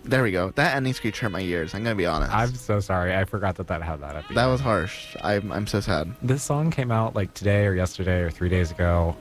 There we go. That ending screech hurt my ears. I'm gonna be honest. I'm so sorry. I forgot that had that at the That end. was harsh. I'm so sad. This song came out like today or yesterday or 3 days ago.